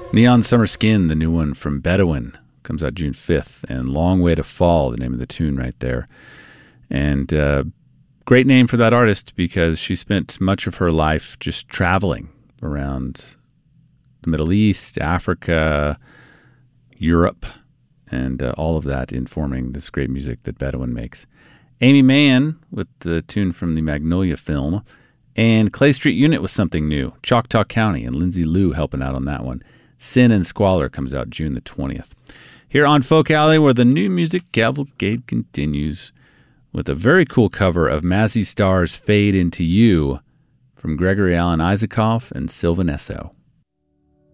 Neon Summer Skin, the new one from Bedouin, comes out June 5th. And Long Way to Fall, the name of the tune right there. And great name for that artist because she spent much of her life just traveling around the Middle East, Africa, Europe, and all of that informing this great music that Bedouin makes. Amy Mann with the tune from the Magnolia film. And Clay Street Unit with something new. Choctaw County and Lindsay Lou helping out on that one. Sin and Squalor comes out June the 20th. Here on Folk Alley, where the new music cavalcade continues with a very cool cover of Mazzy Star's Fade Into You from Gregory Alan Isakov and Sylvan Esso.